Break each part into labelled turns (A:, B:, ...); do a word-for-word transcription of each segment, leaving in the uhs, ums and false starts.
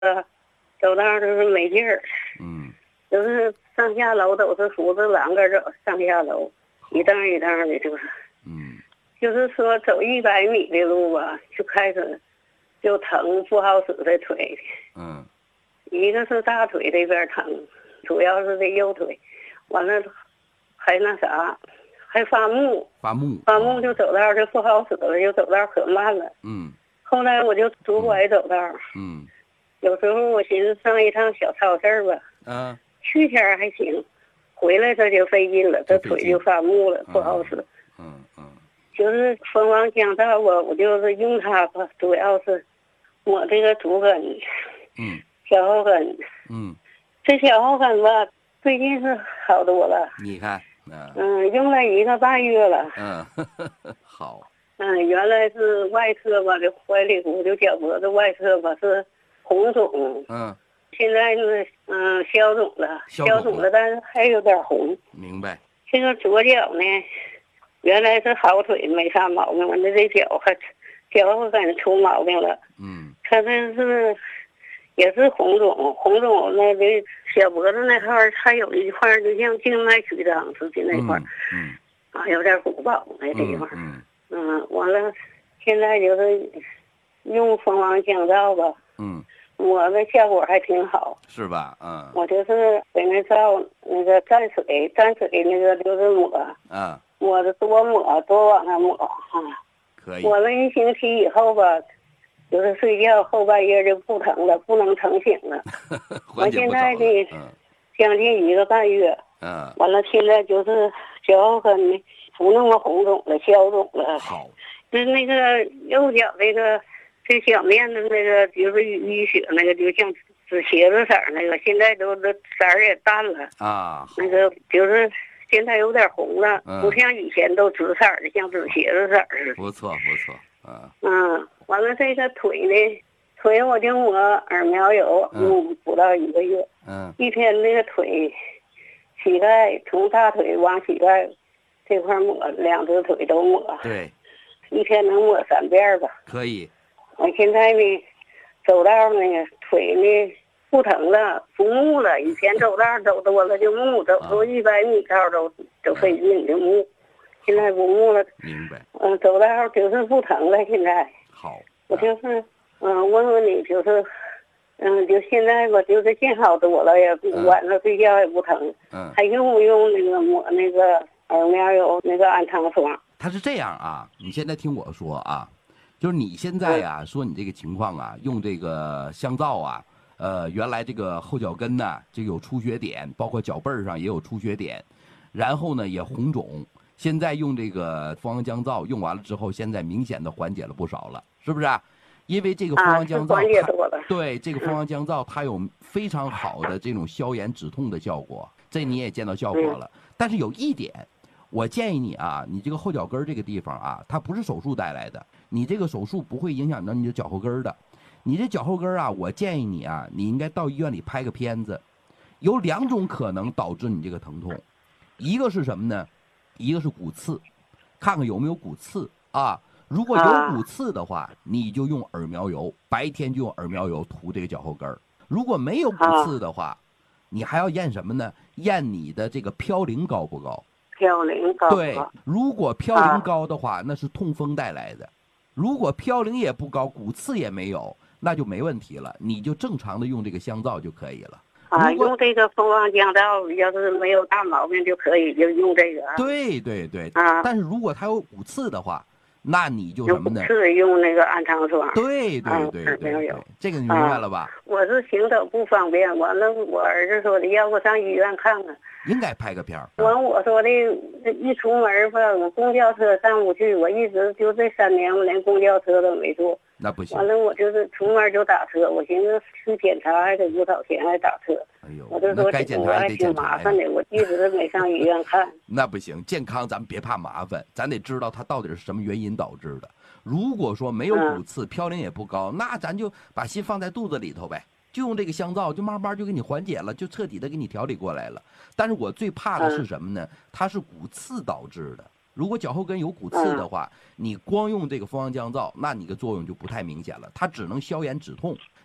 A: 呃，走道就是没劲儿。
B: 嗯，
A: 就是上下楼都是扶着栏杆走，上下楼一蹬一蹬的，就是。
B: 嗯，
A: 就是说走一百米的路吧，就开始就疼，不好使的腿。
B: 嗯，
A: 一个是大腿这边疼，主要是这右腿，完了还那啥，还发木，
B: 发木，
A: 发木就走道就不好使了，就走道可慢了。
B: 嗯，
A: 后来我就拄拐走道。
B: 嗯，
A: 有时候我寻思上一趟小超市吧，
B: 嗯，
A: 去天还行，回来这就费劲了，这腿就发木了，不好使。
B: 嗯嗯，
A: 就是蜂王降噪吧，我就是用它吧，主要是我这个足跟，
B: 嗯，
A: 小后跟，
B: 嗯，
A: 这小后跟吧，最近是好多了。
B: 你看，啊，
A: 嗯，用了一个半月了。
B: 嗯，好。
A: 嗯，原来是外侧吧，这怀里骨就脚脖子外侧吧是红肿。
B: 嗯，
A: 现在是嗯消肿了，消肿了，但是还有点红。
B: 明白。
A: 这个左脚呢，原来是好腿没啥毛病，完了这脚还脚后跟出毛病了。
B: 嗯，
A: 他这是也是红肿，红肿那个小脖子那块儿还有一块就像静脉曲张似的那块儿，
B: 嗯，
A: 啊有点鼓包那地方。
B: 嗯
A: 嗯，完了，现在就是用蜂王降噪吧。
B: 嗯，
A: 我的效果还挺好，
B: 是吧？嗯，
A: 我就是给那皂那个蘸水，蘸水那个就是抹，
B: 啊，
A: 抹的多抹多往上抹啊。
B: 可以。
A: 抹了一星期以后吧，就是睡觉后半夜就不疼了，不能疼醒了。我现在的将近一个半月，
B: 嗯，
A: 完了现在就是脚后跟呢不那么红肿了，消肿了。
B: 好，
A: 那那个右脚这个这小面的那个就是淤血那个，就像紫茄子色那个，现在都都色儿也淡了
B: 啊。
A: 那个就是现在有点红了，
B: 嗯、
A: 不像以前都紫色的，像紫茄子色似的。
B: 不错不错，啊。
A: 嗯，完了这个腿呢，腿我就抹耳苗油，用不到一个月。
B: 嗯。
A: 一天那个腿，膝盖从大腿往膝盖这块抹，两只腿都抹。
B: 对。
A: 一天能抹三遍吧？
B: 可以。
A: 我现在呢，走道呢，腿呢不疼了，不木了。以前走道走多了就木，走出一百米道都都费劲就木，现在不木了。
B: 明白。
A: 嗯，走道就是不疼了。现在。
B: 好。
A: 我就是嗯，问问你，就是嗯，就现在吧，就是见好多了，也晚上睡觉也不疼。
B: 嗯。
A: 还用不用那个抹那个耳苗油那个安糖霜？
B: 他是这样啊，你现在听我说啊，就是你现在呀、啊、说你这个情况啊，用这个香皂啊，呃，原来这个后脚跟呢，这个有出血点，包括脚背上也有出血点，然后呢也红肿。现在用这个蜂王降皂用完了之后，现在明显的缓解了不少了，是不是、啊？因为这个蜂王降皂、
A: 啊，
B: 对这个蜂王降皂，它有非常好的这种消炎止痛的效果，这你也见到效果了。嗯、但是有一点。我建议你啊，你这个后脚跟这个地方啊，它不是手术带来的，你这个手术不会影响到你的脚后跟的。你这脚后跟啊，我建议你啊，你应该到医院里拍个片子。有两种可能导致你这个疼痛，一个是什么呢？一个是骨刺，看看有没有骨刺啊。如果有骨刺的话，你就用耳苗油，白天就用耳苗油涂这个脚后跟。如果没有骨刺的话，你还要验什么呢？验你的这个嘌呤高不高？
A: 嘌呤高。
B: 对，如果嘌呤高的话，啊、那是痛风带来的；如果嘌呤也不高，骨刺也没有，那就没问题了，你就正常的用这个香皂就可以了。
A: 啊，用这个蜂王降皂，要是没有大毛病就可以就用这个。
B: 对对对。
A: 啊，
B: 但是如果它有骨刺的话，那你就什么呢？
A: 是用那个安糖霜。
B: 对对对对对，对这个你明白了吧？
A: 啊、我是行走不方便，完了我儿子说的要我上医院看看。
B: 应该拍个片儿。
A: 完我说的，一出门吧，我公交车上不去，我一直就这三年我连公交车都没坐。
B: 那不行。
A: 完了我就是出门就打车，我寻思去检查还得不少钱，还打车。
B: 哎呦，
A: 我就说我还挺麻烦的，我一直没上医院看。
B: 那不行，健康咱们别怕麻烦，咱得知道它到底是什么原因导致的。如果说没有骨刺，嘌呤也不高，那咱就把心放在肚子里头呗。就用这个香皂，就慢慢就给你缓解了，就彻底的给你调理过来了。但是我最怕的是什么呢？它是骨刺导致的。如果脚后跟有骨刺的话，你光用这个蜂王降皂，那你的作用就不太明显了，它只能消炎止痛。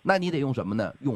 B: 那你得用什么呢？用